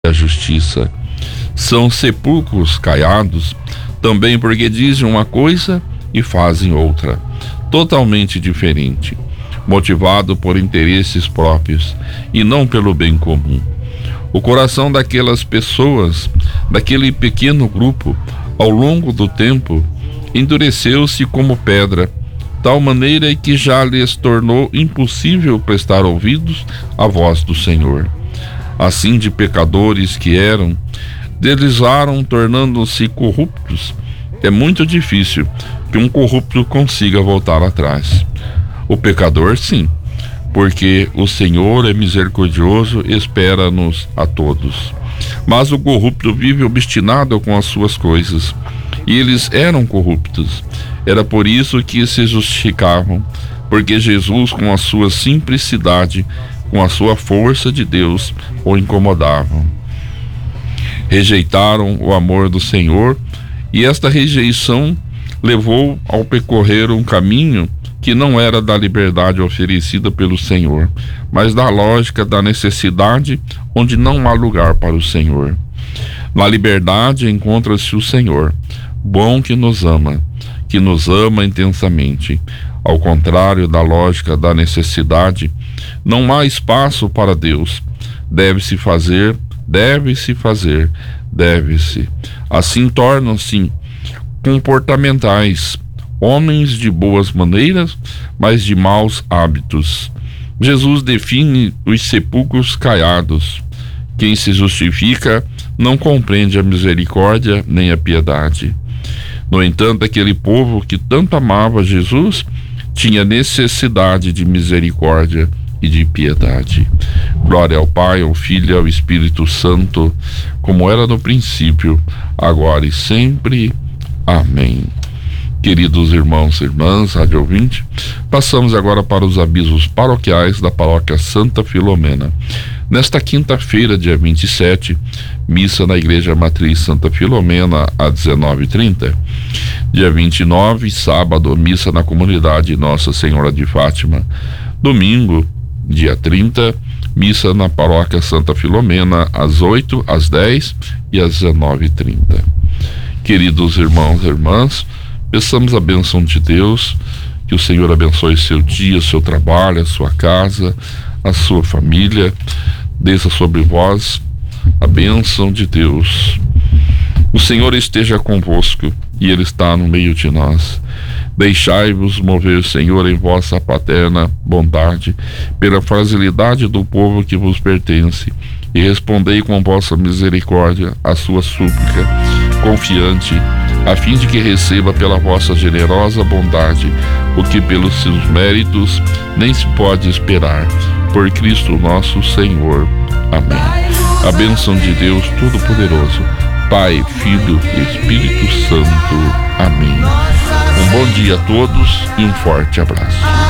a justiça. São sepulcros caiados, também porque dizem uma coisa e fazem outra, totalmente diferente, motivado por interesses próprios e não pelo bem comum. O coração daquelas pessoas, daquele pequeno grupo, ao longo do tempo, endureceu-se como pedra, tal maneira que já lhes tornou impossível prestar ouvidos à voz do Senhor. Assim, de pecadores que eram, deslizaram, tornando-se corruptos. É muito difícil que um corrupto consiga voltar atrás. O pecador, sim, porque o Senhor é misericordioso e espera-nos a todos. Mas o corrupto vive obstinado com as suas coisas, e eles eram corruptos. Era por isso que se justificavam, porque Jesus, com a sua simplicidade, com a sua força de Deus, o incomodavam. Rejeitaram o amor do Senhor, e esta rejeição levou ao percorrer um caminho que não era da liberdade oferecida pelo Senhor, mas da lógica da necessidade, onde não há lugar para o Senhor. Na liberdade encontra-se o Senhor, bom que nos ama intensamente. Ao contrário da lógica da necessidade, não há espaço para Deus. Deve-se. Assim tornam-se comportamentais, homens de boas maneiras, mas de maus hábitos. Jesus define os sepulcros caiados. Quem se justifica não compreende a misericórdia nem a piedade. No entanto, aquele povo que tanto amava Jesus tinha necessidade de misericórdia e de piedade. Glória ao Pai, ao Filho e ao Espírito Santo, como era no princípio, agora e sempre. Amém. Queridos irmãos e irmãs, rádio ouvinte, passamos agora para os avisos paroquiais da Paróquia Santa Filomena. Nesta quinta-feira, dia 27, missa na Igreja Matriz Santa Filomena, às 19h30. Dia 29, sábado, missa na comunidade Nossa Senhora de Fátima. Domingo, dia 30, missa na Paróquia Santa Filomena, às 8, às 10 e às 19h30. Queridos irmãos e irmãs, peçamos a bênção de Deus, que o Senhor abençoe seu dia, seu trabalho, a sua casa, a sua família. Desça sobre vós a bênção de Deus. O Senhor esteja convosco e Ele está no meio de nós. Deixai-vos mover, Senhor, em vossa paterna bondade, pela fragilidade do povo que vos pertence, e respondei com vossa misericórdia a sua súplica, confiante, a fim de que receba pela vossa generosa bondade o que pelos seus méritos nem se pode esperar. Por Cristo nosso Senhor. Amém. A bênção de Deus Todo-Poderoso, Pai, Filho e Espírito Santo. Amém. Um bom dia a todos e um forte abraço.